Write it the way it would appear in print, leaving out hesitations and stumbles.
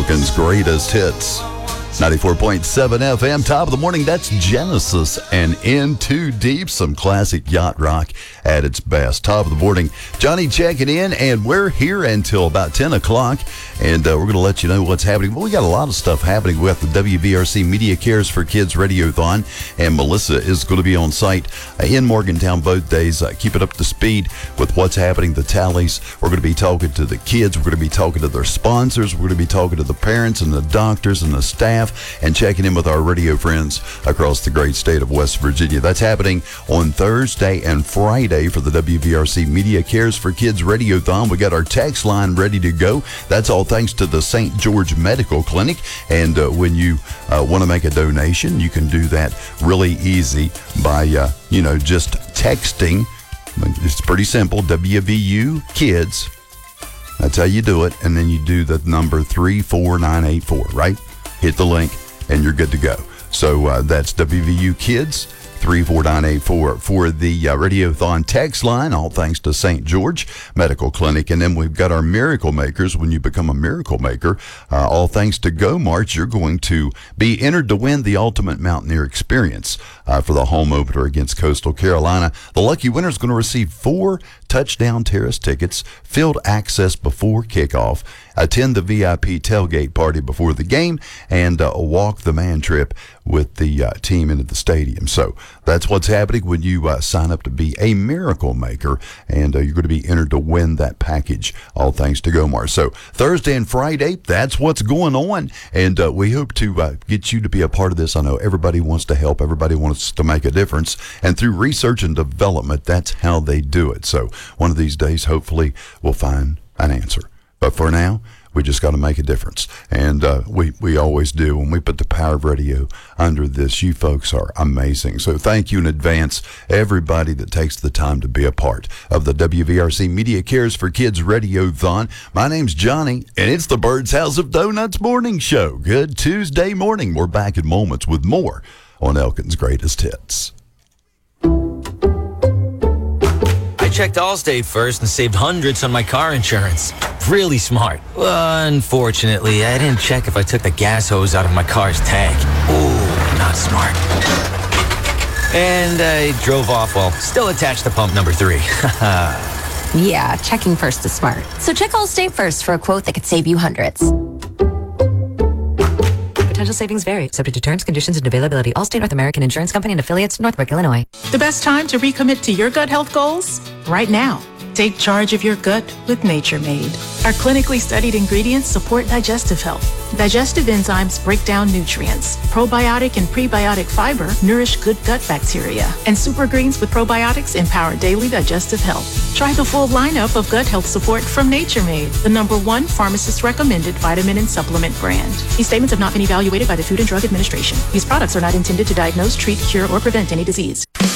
Elkin's greatest hits. 94.7 FM, top of the morning. That's Genesis and In Too Deep. Some classic yacht rock at its best. Top of the morning. Johnny checking in, and we're here until about 10 o'clock. And we're going to let you know what's happening. Well, we got a lot of stuff happening. We got the WVRC Media Cares for Kids Radiothon, and Melissa is going to be on site in Morgantown both days. Keep it up to speed with what's happening, the tallies. We're going to be talking to the kids. We're going to be talking to their sponsors. We're going to be talking to the parents and the doctors and the staff, and checking in with our radio friends across the great state of West Virginia. That's happening on Thursday and Friday for the WVRC Media Cares for Kids Radiothon. We got our text line ready to go. That's all thanks to the St. George Medical Clinic. And when you want to make a donation, you can do that really easy by, just texting. It's pretty simple. WVU Kids. That's how you do it. And then you do the number 34984, right? Hit the link, and you're good to go. So that's WVU Kids, 34984 for the Radiothon text line, all thanks to St. George Medical Clinic. And then we've got our Miracle Makers. When you become a Miracle Maker, all thanks to Go March, you're going to be entered to win the Ultimate Mountaineer Experience for the home opener against Coastal Carolina. The lucky winner is going to receive 4 Touchdown Terrace tickets, field access before kickoff, attend the VIP tailgate party before the game, and walk the man trip with the team into the stadium. So that's what's happening when you sign up to be a Miracle Maker, and you're going to be entered to win that package, all thanks to Gomar. So Thursday and Friday, that's what's going on, and we hope to get you to be a part of this. I know everybody wants to help. Everybody wants to make a difference, and through research and development, that's how they do it. So one of these days, hopefully, we'll find an answer. But for now, we just got to make a difference. And we always do. When we put the power of radio under this, you folks are amazing. So thank you in advance, everybody that takes the time to be a part of the WVRC Media Cares for Kids Radiothon. My name's Johnny, and it's the Bird's House of Donuts morning show. Good Tuesday morning. We're back in moments with more on Elkin's greatest hits. I checked Allstate first and saved hundreds on my car insurance. Really smart. Unfortunately, I didn't check if I took the gas hose out of my car's tank. Ooh, not smart. And I drove off while still attached to pump number 3. Yeah, checking first is smart. So check Allstate first for a quote that could save you hundreds. Potential savings vary, subject to terms, conditions, and availability. Allstate North American Insurance Company and affiliates, Northbrook, Illinois. The best time to recommit to your gut health goals? Right now. Take charge of your gut with Nature Made. Our clinically studied ingredients support digestive health. Digestive enzymes break down nutrients. Probiotic and prebiotic fiber nourish good gut bacteria. And super greens with probiotics empower daily digestive health. Try the full lineup of gut health support from Nature Made, the #1 pharmacist-recommended vitamin and supplement brand. These statements have not been evaluated by the Food and Drug Administration. These products are not intended to diagnose, treat, cure, or prevent any disease.